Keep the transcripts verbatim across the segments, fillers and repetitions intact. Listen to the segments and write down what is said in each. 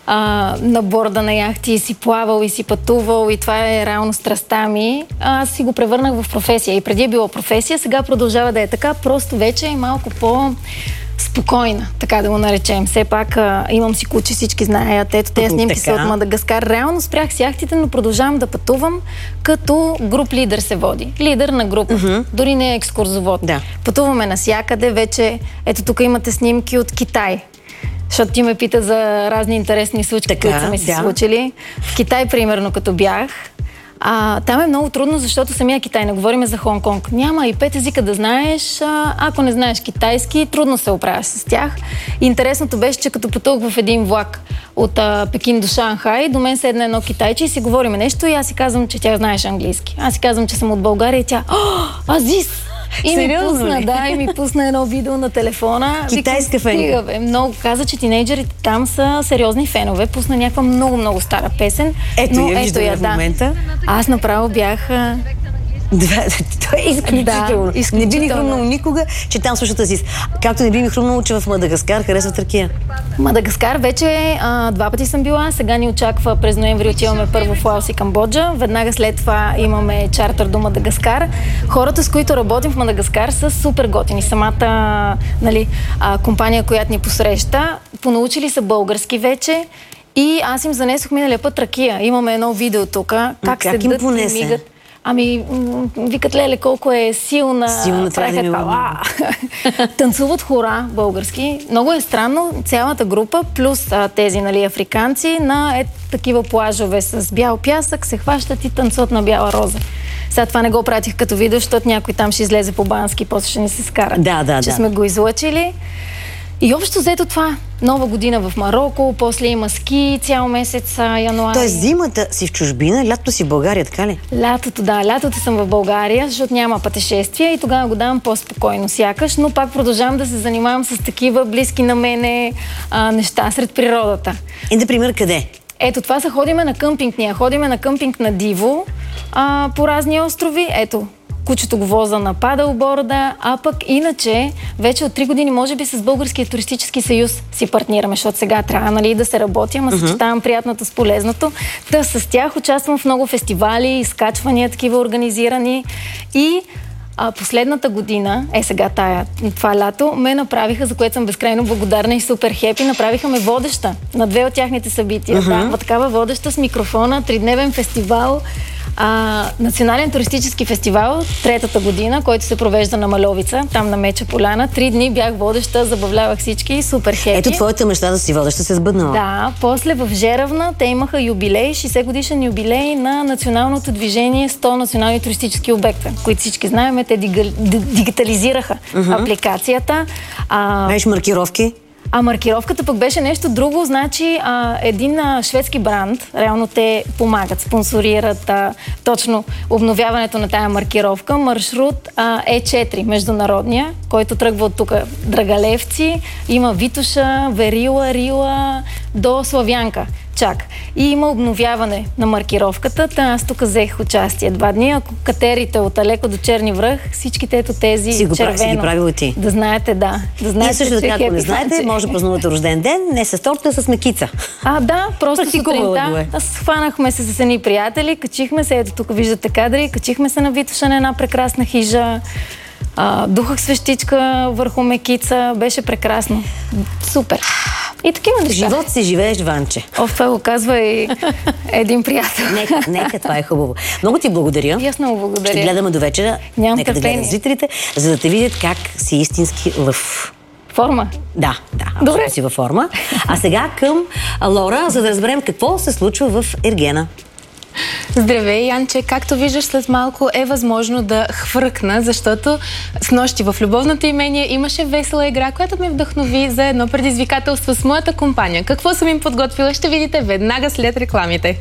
а, на борда на яхти, и си плавал, и си пътувал, и това е реално страстта ми. Аз си го превърнах в професия. И преди е било професия, сега продължава да е така, просто вече е малко по... спокойна, така да го наречем. Все пак а, имам си куче, всички знаят. Ето, тези снимки са от Мадагаскар. Реално спрях с яхтите, но продължавам да пътувам като груп лидер се води. Лидер на група. Mm-hmm. Дори не е екскурзовод. Да. Пътуваме навсякъде. Вече, ето тук имате снимки от Китай. Защото ти ме пита за разни интересни случки, така, които са ми се да. случили. В Китай, примерно, като бях, А, там е много трудно, защото самия Китай, не говорим за Хонг-Конг. Няма и пет езика да знаеш. А, ако не знаеш китайски, трудно се оправяш с тях. Интересното беше, че като пътувах в един влак от а, Пекин до Шанхай, до мен седна едно китайче и си говорим нещо и аз си казвам, че тя знаеш английски. Аз си казвам, че съм от България и тя, о, Азис! И ми пусна, ли? да, и ми пусна едно видео на телефона. Китайска фенове. Много каза, че тинейджерите там са сериозни фенове. Пусна някаква много-много стара песен. Ето но, я виждаме я, в момента. Да. Аз направо бях... Това е изключително. Да, изключително. Не би ми хрумнало никога, че там слушат Азис. Както не би ми хрумнало, че в Мадагаскар харесва Тракия. Мадагаскар вече а, два пъти съм била. Сега ни очаква през ноември отиваме първо в Лаос и Камбоджа. Веднага след това имаме чартър до Мадагаскар. Хората, с които работим в Мадагаскар, са супер готини. Самата нали, а, компания, която ни посреща, понаучили са български вече. И аз им занесох миналия път Тракия. Имаме едно видео тук. Как, как седат и мигат. Ами, викат, леле, колко е силна. Силна трябва да има. Танцуват хора български. Много е странно. Цялата група, плюс а, тези, нали, африканци, на е, такива плажове с бял пясък, се хващат и танцуват на бяла роза. Сега това не го пратих като видео, защото някой там ще излезе по бански и после ще ни се скара. Да, да, че да. сме го излъчили. И общо взето това. Нова година в Мароко, после има ски цял месец януари. Тоест зимата си в чужбина, лятото си в България, така ли? Лятото, да. Лятото съм в България, защото няма пътешествия и тогава го давам по-спокойно сякаш, но пак продължавам да се занимавам с такива близки на мене а, неща сред природата. И, например, къде? Ето, това са ходиме на къмпинг. Ние ходиме на къмпинг на Диво а, по разни острови. Ето, кучето го воза на падълборда, а пък иначе вече от три години може би с Българския туристически съюз си партнираме, защото сега трябва, нали, да се работи, ама uh-huh. съчетавам приятното с полезното. Та с тях участвам в много фестивали, изкачвания, такива организирани и а, последната година, е сега тая, това лято, ме направиха, за което съм безкрайно благодарна и супер хепи, направиха ме водеща на две от тяхните събития. Uh-huh. Да, такава водеща с микрофона, тридневен фестивал, А, национален туристически фестивал, третата година, който се провежда на Маловица, там на Меча поляна. Три дни бях водеща, забавлявах всички, супер хепи. Ето твоята мечта да си водеща се сбъднала. Да, после в Жеравна те имаха юбилей, шейсет годишен юбилей на националното движение сто национални туристически обекта, които всички знаем, те дигитализираха uh-huh. апликацията. А, Знаеш маркировки? А маркировката пък беше нещо друго, значи а, един а, шведски бранд, реално те помагат, спонсорират а, точно обновяването на тая маркировка. Маршрут а, Е четири, международния, който тръгва от тук Драгалевци, има Витоша, Верила, Рила до Славянка. Чак. И има обновяване на маркировката. Та аз тук взех участие два дни. Ако катерите от Алеко до Черни връх, всичките ето тези си го червено. Си ги правил ти. Да знаете, да. Да знаете, и също така, ако не знаете, може да празнувате рожден ден, не с торта, а с мекица. А, да, просто сутринта. Аз хванахме се с едни приятели, качихме се, ето тук виждате кадри, качихме се на Витоша на една прекрасна хижа. А, духах свещичка върху мекица, беше прекрасно. Супер. И такива неща. Живот си живееш, Ванче. О, това го казва и един приятел. Нека, нека, това е хубаво. Много ти благодаря. И аз много благодаря. Ще гледаме до вечера. Нямам нека търпение. Да гледат зрителите, за да те видят как си истински лъв. Форма? Да, да. Добре. Си във форма. А сега към Лора, за да разберем какво се случва в Ергена. Здравей, Янче! Както виждаш, след малко е възможно да хвъркна, защото с нощи в любовното имение имаше весела игра, която ме вдъхнови за едно предизвикателство с моята компания. Какво съм им подготвила, ще видите веднага след рекламите.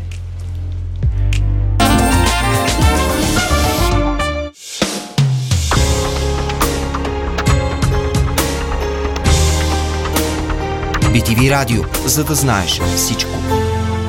Би Ти Ви Радио, за да знаеш всичко.